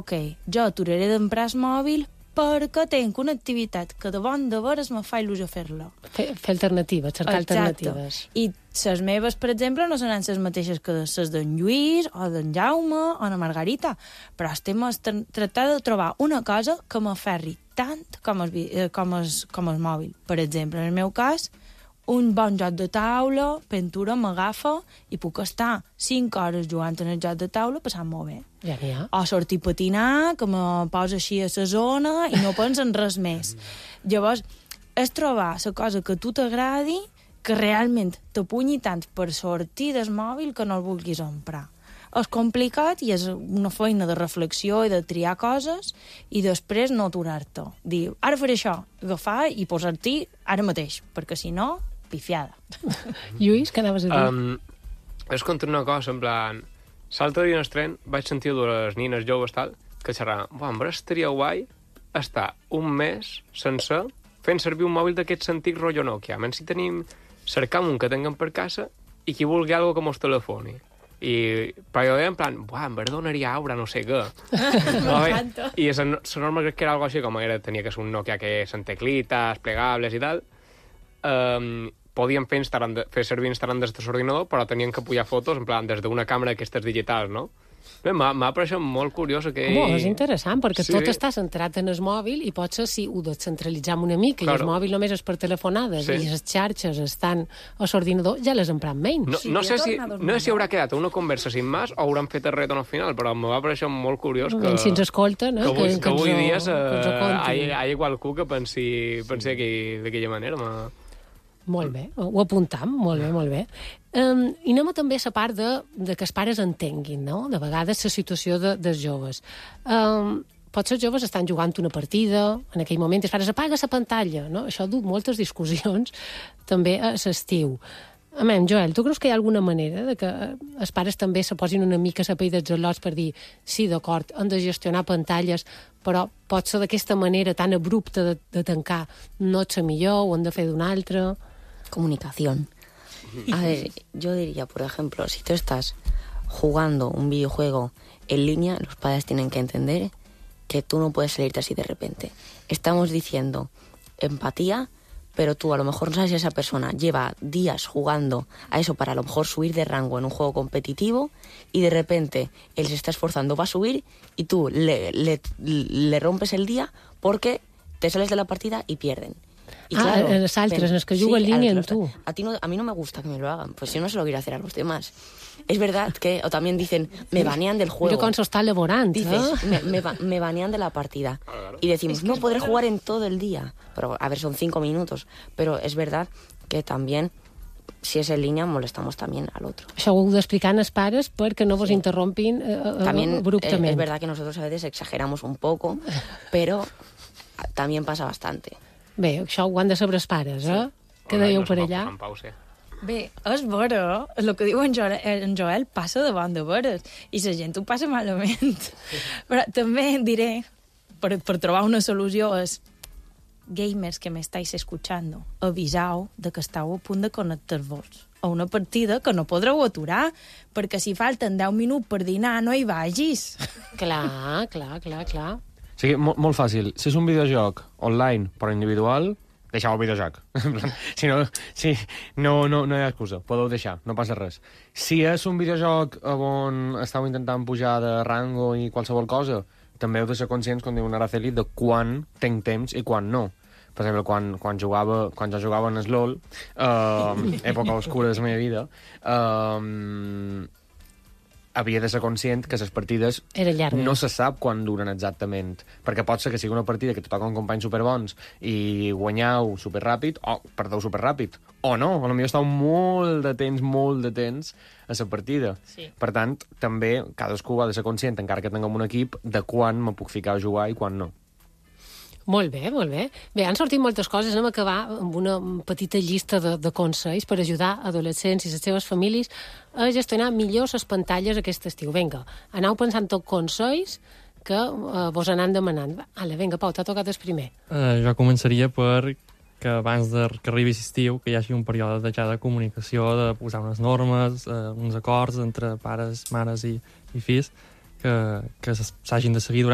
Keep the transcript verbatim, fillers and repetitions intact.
ok, jo aturaré d'emprar el mòbil perquè tenc una activitat que de bon de veres me fa il·lusió fer-la. Fer, fer alternatives, cercar Exacte. alternatives. I les meves, per exemple, no seran les mateixes que les d'en Lluís, o d'en Jaume, o de Margarita, però estem a tractar de trobar una cosa que m'aferri tant com el, eh, com, el, com el mòbil. Per exemple, en el meu cas, un bon joc de taula, pintura, m'agafa i puc estar cinc hores jugant en el joc de taula passant molt bé. Ja n'hi ha. O sortir a patinar, que me posa així a la zona i no penso en res més. Llavors, és trobar la cosa que a tu t'agradi, que realment t'apunyi tant per sortir del mòbil que no el vulguis emprar. És complicat i és una feina de reflexió i de triar coses i després no aturar-te. Dir, ara faré això, agafar i posar-t'hi ara mateix, perquè si no, pifiada. Lluís, què anaves a dir? Um, és contra una cosa, en plan... L'altre dia en el tren vaig sentir de les nines joves tal, que xerraven, buah, en veritat estaria guai estar un mes sencer fent servir un mòbil d'aquests antics rotllo Nokia. Menys si tenim, cercam un que tinguem per casa i qui vulgui algo que mos telefoni. I, però jo deia en plan, buah, en veritat donaria aura, no sé què. No, I la norma crec que era algo així, com era, tenia que ser un Nokia que són teclites, plegables i tal. Um, podien fer, fer servir instal·lant des de l'ordinador, però tenien que pujar fotos, en plan, des d'una càmera d'aquestes digitals, no? M'ha pareixet molt curiós aquell... Home, és interessant, perquè sí. tot està centrat en el mòbil i potser si ho descentralitzam una mica claro. I el mòbil només és per telefonades sí. I les xarxes estan a l'ordinador, ja les empram menys. No, no, sé si, no sé si haurà quedat una conversa sin més o hauran fet el retorn al final, però em va pareixer molt curiós que... Si ens escolten, eh? Que, que, que, que avui dia hi ha, hi ha qualcú que pensi, pensi d'aquella manera. Ma... Molt bé, ho apuntam, molt bé, molt bé. Um, I anem a també a la part de, de que els pares entenguin, no? De vegades la situació de, dels joves. Um, potser els joves estan jugant una partida, en aquell moment els pares apaga la pantalla, no? Això du moltes discussions també a l'estiu. Amém, Joel, tu creus que hi ha alguna manera de que els pares també se posin una mica a la pell dels al·lots per dir sí, d'acord, han de gestionar pantalles, però pot ser d'aquesta manera tan abrupta de, de tancar no és la millor, ho han de fer d'una altra... Comunicación. A ver, yo diría, por ejemplo, si tú estás jugando un videojuego en línea, los padres tienen que entender que tú no puedes salirte así de repente. Estamos diciendo empatía, pero tú a lo mejor no sabes si esa persona lleva días jugando a eso para a lo mejor subir de rango en un juego competitivo y de repente él se está esforzando para subir y tú le, le, le rompes el día porque te sales de la partida y pierden. Y ah, claro, los altres, los que juegan sí, en línea en tú. A, ti no, a mí no me gusta que me lo hagan, pues yo no se lo quiero hacer a los demás. Es verdad que, o también dicen, me banean del juego. Yo con eso está laborando. Dices, ¿eh? me, me, me banean de la partida. Y decimos, es que no podré jugar en todo el día. Pero, a ver, son cinco minutos. Pero es verdad que también, si es en línea, molestamos también al otro. Això ho heu d'explicar als pares perquè no vos sí. interrompin eh, también, abruptament. Eh, es verdad que nosotros a veces exageramos un poco, pero también pasa bastante. Bé, això ho han de saber els pares, eh? Sí. Què dèieu per allà? Bé, és vera, el que diu en Joel, en Joel passa davant de veres, i la gent ho passa malament. Però també diré, per, per trobar una solució, és gamers que m'estáis escuchando, avisau de que estàu a punt de connectar-vos a una partida que no podreu aturar, perquè si falten deu minuts per dinar no hi vagis. Clar, clar, clar, clar. O sigui, molt, molt fàcil. Si és un videojoc online però individual, deixeu el videojoc. si no, si, no, no, no hi ha excusa. Podeu deixar, no passa res. Si és un videojoc on estàu intentant pujar de rango i qualsevol cosa, també heu de ser conscients, com diu Araceli, de quan tinc temps i quan no. Per exemple, quan, quan, jugava, quan jo jugava en el LOL, uh, època oscura de la meva vida, uh, havia de ser conscient que les partides no se sap quan duren exactament, perquè pot ser que sigui una partida que te toca un company superbons i guanyeu superràpid o perdeu superràpid, o no, potser estàu molt de temps, molt de temps a la partida. Sí. Per tant, també cadascú ha de ser conscient, encara que tinguem un equip, de quan me puc ficar a jugar i quan no. Molt bé, molt bé. Bé, han sortit moltes coses. Anem a acabar amb una petita llista de, de consells per ajudar adolescents i les seves famílies a gestionar millor les pantalles aquest estiu. Vinga, aneu pensant tot consells que uh, vos anant demanant. Ala, vinga, Pau, t'ha tocat el primer. Uh, jo començaria per que abans de que arribi l'estiu que hi hagi un període de, ja de comunicació, de posar unes normes, uh, uns acords entre pares, mares i, i fills que, que s'hagin de seguir durant